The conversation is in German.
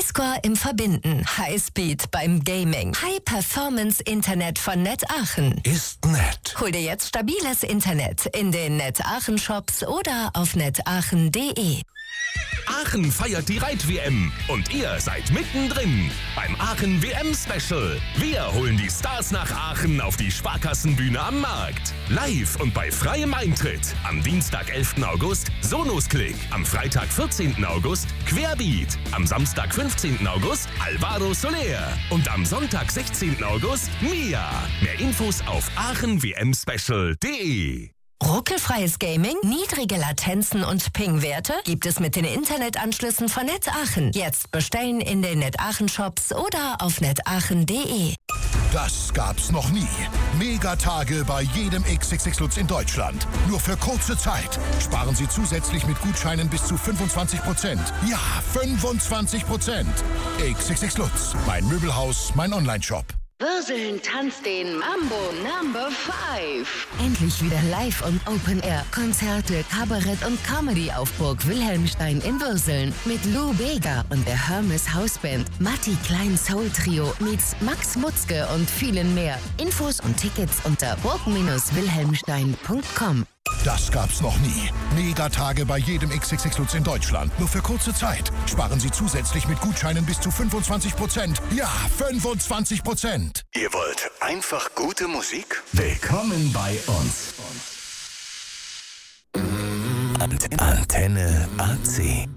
Highscore im Verbinden, Highspeed beim Gaming, High-Performance-Internet von Net Aachen. Ist nett. Hol dir jetzt stabiles Internet in den Net Aachen Shops oder auf netaachen.de. Aachen feiert die Reit-WM und ihr seid mittendrin beim Aachen WM-Special. Wir holen die Stars nach Aachen auf die Sparkassenbühne am Markt. Live und bei freiem Eintritt. Am Dienstag, 11. August, Sonos-Click. Am Freitag, 14. August, Querbeat. Am Samstag, 15. August, Alvaro Soler. Und am Sonntag, 16. August, Mia. Mehr Infos auf aachenwmspecial.de. Ruckelfreies Gaming, niedrige Latenzen und Ping-Werte gibt es mit den Internetanschlüssen von Net Aachen. Jetzt bestellen in den Net Aachen Shops oder auf netaachen.de. Das gab's noch nie. Megatage bei jedem XXX Lutz in Deutschland. Nur für kurze Zeit. Sparen Sie zusätzlich mit Gutscheinen bis zu 25%. Ja, 25%. XXX Lutz. Mein Möbelhaus, mein Onlineshop. Würseln tanzt den Mambo Number 5. Endlich wieder Live- und Open-Air. Konzerte, Kabarett und Comedy auf Burg Wilhelmstein in Würseln. Mit Lou Bega und der Hermes Hausband. Matti Klein Soul Trio meets Max Mutzke und vielen mehr. Infos und Tickets unter burg-wilhelmstein.com. Das gab's noch nie. Megatage bei jedem XXX Lutz in Deutschland. Nur für kurze Zeit. Sparen Sie zusätzlich mit Gutscheinen bis zu 25%. Ja, 25%. Ihr wollt einfach gute Musik? Willkommen bei uns. Antenne AC.